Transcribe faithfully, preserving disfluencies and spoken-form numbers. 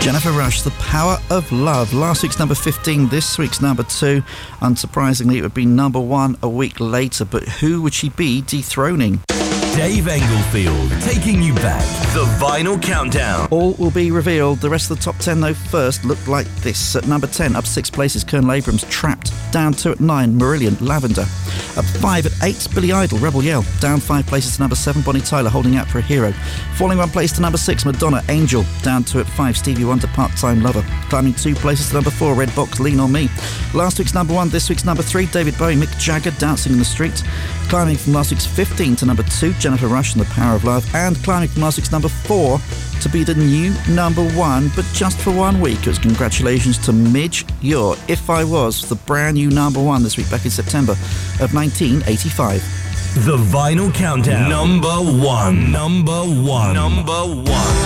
Jennifer Rush, The Power of Love. Last week's number fifteen, this week's number two. Unsurprisingly, it would be number one a week later, but who would she be dethroning? Dave Englefield, taking you back. The Vinyl Countdown. All will be revealed. The rest of the top ten, though, first looked like this. At number ten, up six places, Colonel Abrams, Trapped. Down two at nine, Marillion, Lavender. Up five at eight, Billy Idol, Rebel Yell. Down five places to number seven, Bonnie Tyler, Holding Out for a Hero. Falling one place to number six, Madonna, Angel. Down two at five, Stevie Wonder, Part-Time Lover. Climbing two places to number four, Red Box, Lean on Me. Last week's number one, this week's number three, David Bowie, Mick Jagger, Dancing in the Street. Climbing from last week's fifteen to number two, Jennifer Rush and The Power of Love. And climbing from last week's number four to be the new number one, but just for one week. It was congratulations to Midge Ure, If I Was, the brand new number one this week back in September of nineteen eighty-five. The Vinyl Countdown. Number one. Number one. Number one.